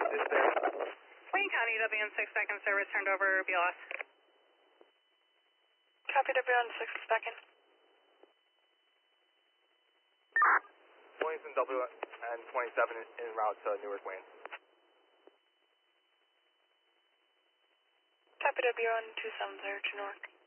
is there? Wayne County, WN6 second service turned over BLS. Copy WN6 second. Williamson WN27 en route to Newark, Wayne. Copy WN270 to Newark.